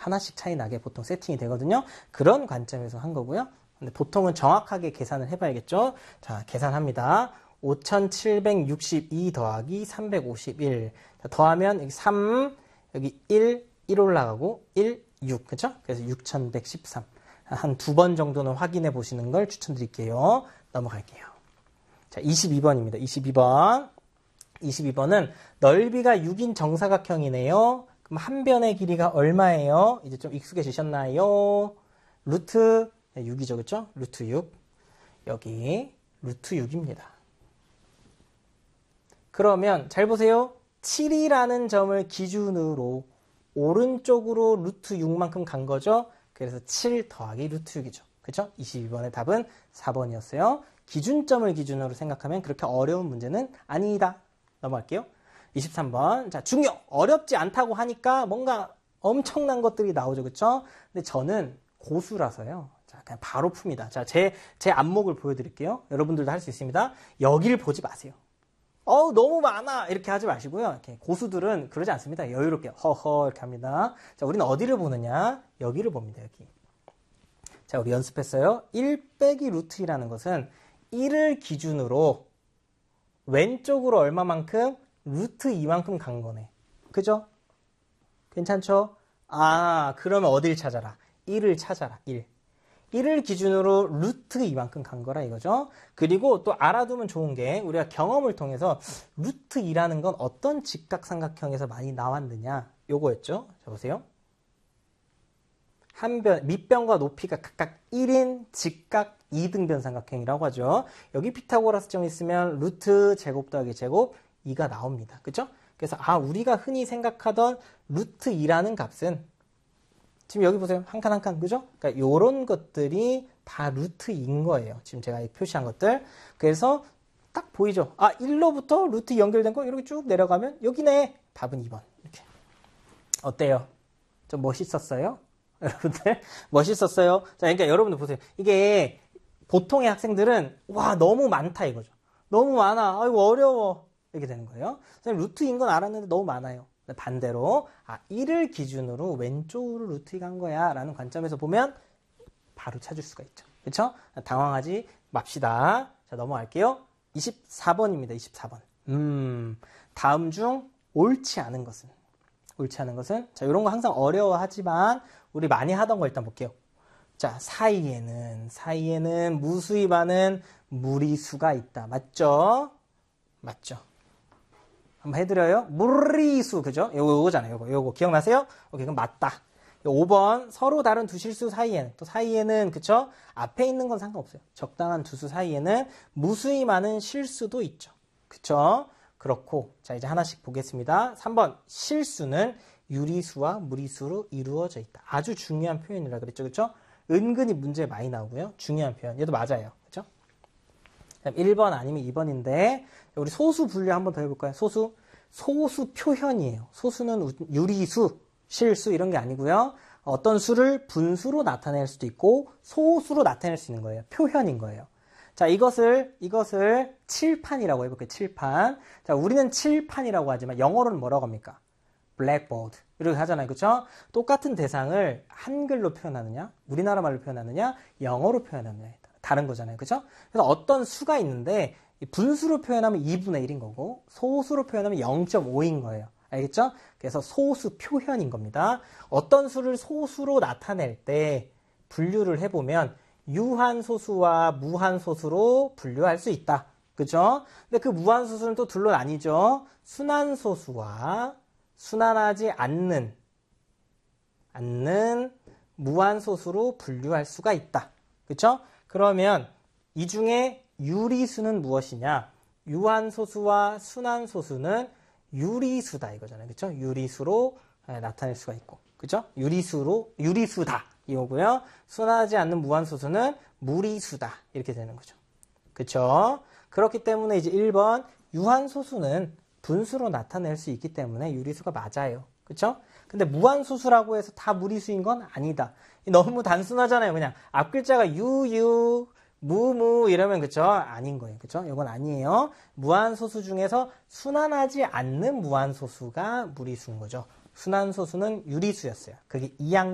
하나씩 차이 나게 보통 세팅이 되거든요. 그런 관점에서 한 거고요. 근데 보통은 정확하게 계산을 해봐야겠죠. 자, 계산합니다. 5762 더하기 351. 자, 더하면 여기 3, 여기 1 올라가고 1, 6. 그쵸? 그래서 6113. 한 2번 정도는 확인해 보시는 걸 추천드릴게요. 넘어갈게요. 자, 22번입니다. 22번. 22번은 넓이가 6인 정사각형이네요. 그럼 한 변의 길이가 얼마예요? 이제 좀 익숙해지셨나요? 루트 6이죠. 그쵸? 루트 6. 여기 루트 6입니다. 그러면 잘 보세요. 7이라는 점을 기준으로 오른쪽으로 루트 6만큼 간 거죠. 그래서 7 더하기 루트 6이죠. 그쵸? 22번의 답은 4번이었어요. 기준점을 기준으로 생각하면 그렇게 어려운 문제는 아니다. 넘어갈게요. 23번. 자, 중요. 어렵지 않다고 하니까 뭔가 엄청난 것들이 나오죠. 그쵸? 근데 저는 고수라서요. 자, 그냥 바로 풉니다. 자, 제 안목을 보여드릴게요. 여러분들도 할 수 있습니다. 여기를 보지 마세요. 너무 많아! 이렇게 하지 마시고요. 이렇게 고수들은 그러지 않습니다. 여유롭게, 허허, 이렇게 합니다. 자, 우리는 어디를 보느냐? 여기를 봅니다, 여기. 자, 우리 연습했어요. 1 빼기 루트 2라는 것은 1을 기준으로 왼쪽으로 얼마만큼? 루트 2만큼 간 거네. 그죠? 괜찮죠? 그러면 어딜 찾아라? 1을 찾아라, 1. 1을 기준으로 루트 2만큼 간 거라 이거죠. 그리고 또 알아두면 좋은 게 우리가 경험을 통해서 루트 2라는 건 어떤 직각삼각형에서 많이 나왔느냐 요거였죠. 자 보세요. 밑변과 높이가 각각 1인 직각 2등변 삼각형이라고 하죠. 여기 피타고라스 점 있으면 루트 제곱 더하기 제곱 2가 나옵니다. 그죠? 그래서 우리가 흔히 생각하던 루트 2라는 값은 지금 여기 보세요. 한 칸 한 칸, 그죠? 그러니까 요런 것들이 다 루트인 거예요. 지금 제가 표시한 것들. 그래서 딱 보이죠? 1로부터 루트 연결된 거 이렇게 쭉 내려가면 여기네. 답은 2번. 이렇게. 어때요? 좀 멋있었어요? 여러분들? 멋있었어요? 자, 그러니까 여러분들 보세요. 이게 보통의 학생들은 너무 많다 이거죠. 너무 많아. 아이고 어려워. 이렇게 되는 거예요. 루트인 건 알았는데 너무 많아요. 반대로 1을 기준으로 왼쪽으로 루트 2 간 거야 라는 관점에서 보면 바로 찾을 수가 있죠. 그렇죠? 당황하지 맙시다. 자, 넘어갈게요. 24번입니다. 24번. 다음 중 옳지 않은 것은? 자, 이런 거 항상 어려워하지만 우리 많이 하던 거 일단 볼게요. 자, 사이에는 무수히 많은 무리수가 있다. 맞죠? 한번 해드려요. 무리수, 그죠? 요거잖아요. 요거 기억나세요? 오케이, 그럼 맞다. 5번, 서로 다른 두 실수 사이에는, 그쵸? 앞에 있는 건 상관없어요. 적당한 두 수 사이에는 무수히 많은 실수도 있죠. 그쵸? 그렇고, 자, 이제 하나씩 보겠습니다. 3번, 실수는 유리수와 무리수로 이루어져 있다. 아주 중요한 표현이라 그랬죠. 그쵸? 은근히 문제에 많이 나오고요. 중요한 표현. 얘도 맞아요. 그쵸? 1번 아니면 2번인데 우리 소수 분류 한번 더 해볼까요? 소수 표현이에요. 소수는 유리수, 실수 이런 게 아니고요. 어떤 수를 분수로 나타낼 수도 있고 소수로 나타낼 수 있는 거예요. 표현인 거예요. 자, 이것을 칠판이라고 해볼게요. 칠판. 자, 우리는 칠판이라고 하지만 영어로는 뭐라고 합니까? 블랙보드 이렇게 하잖아요. 그렇죠? 똑같은 대상을 한글로 표현하느냐, 우리나라 말로 표현하느냐, 영어로 표현하느냐 다른 거잖아요. 그죠? 그래서 어떤 수가 있는데 분수로 표현하면 2분의 1인 거고 소수로 표현하면 0.5인 거예요. 알겠죠? 그래서 소수 표현인 겁니다. 어떤 수를 소수로 나타낼 때 분류를 해보면 유한소수와 무한소수로 분류할 수 있다. 그죠? 근데 그 무한소수는 또 둘로 나뉘죠. 순환소수와 순환하지 않는 무한소수로 분류할 수가 있다. 그쵸? 그러면 이 중에 유리수는 무엇이냐? 유한소수와 순환소수는 유리수다 이거잖아요. 그쵸? 유리수로 나타낼 수가 있고. 그쵸? 유리수다 이거고요. 순환하지 않는 무한소수는 무리수다 이렇게 되는 거죠. 그쵸? 그렇기 때문에 이제 1번 유한소수는 분수로 나타낼 수 있기 때문에 유리수가 맞아요. 그쵸? 근데 무한소수라고 해서 다 무리수인 건 아니다. 너무 단순하잖아요. 그냥 앞 글자가 유, 무 이러면 그쵸? 아닌 거예요. 그쵸? 이건 아니에요. 무한소수 중에서 순환하지 않는 무한소수가 무리수인 거죠. 순환소수는 유리수였어요. 그게 2학년